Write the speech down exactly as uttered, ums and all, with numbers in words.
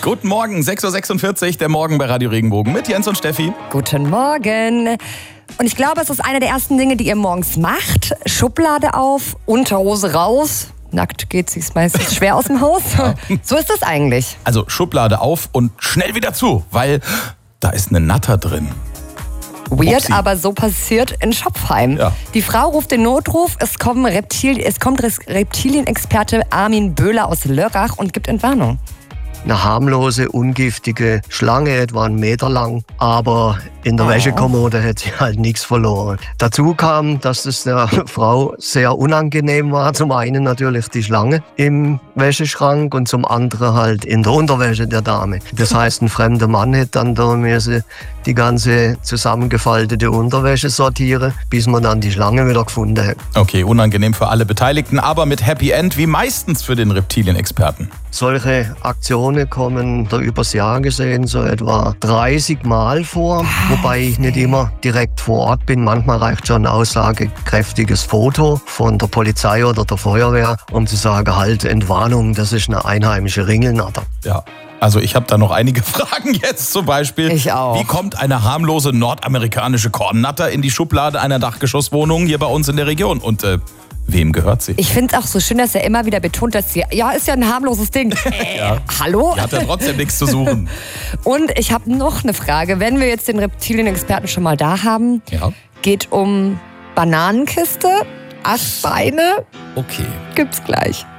Guten Morgen, sechs Uhr sechsundvierzig, der Morgen bei Radio Regenbogen mit Jens und Steffi. Guten Morgen. Und ich glaube, es ist eine der ersten Dinge, die ihr morgens macht. Schublade auf, Unterhose raus. Nackt geht es sich meistens schwer aus dem Haus. Ja. So ist das eigentlich. Also Schublade auf und schnell wieder zu, weil da ist eine Natter drin. Weird, Upsi. aber so passiert in Schopfheim. Ja. Die Frau ruft den Notruf, es, kommen Reptil- es kommt Reptilienexperte Armin Böhler aus Lörrach und gibt Entwarnung. Eine harmlose, ungiftige Schlange, etwa einen Meter lang, aber in der Oh. Wäschekommode hätte sie halt nichts verloren. Dazu kam, dass es der Frau sehr unangenehm war. Zum einen natürlich die Schlange im Wäscheschrank und zum anderen halt in der Unterwäsche der Dame. Das heißt, ein fremder Mann hätte dann da müssen die ganze zusammengefaltete Unterwäsche sortieren, bis man dann die Schlange wieder gefunden hat. Okay, unangenehm für alle Beteiligten, aber mit Happy End wie meistens für den Reptilienexperten. Solche Aktionen kommen da übers Jahr gesehen so etwa dreißig Mal vor, wobei ich nicht immer direkt vor Ort bin. Manchmal reicht schon ein aussagekräftiges Foto von der Polizei oder der Feuerwehr, um zu sagen, halt, Entwarnung, das ist eine einheimische Ringelnatter. Ja. Also ich habe da noch einige Fragen jetzt zum Beispiel. Ich auch. Wie kommt eine harmlose nordamerikanische Kornnatter in die Schublade einer Dachgeschosswohnung hier bei uns in der Region? Und äh, wem gehört sie? Ich finde es auch so schön, dass er immer wieder betont, dass sie, ja, ist ja ein harmloses Ding. Äh, Ja. Hallo? Die hat ja trotzdem nichts zu suchen. Und ich habe noch eine Frage. Wenn wir jetzt den Reptilienexperten schon mal da haben, Ja. geht um Bananenkiste, Aschbeine, Okay. gibt's gleich.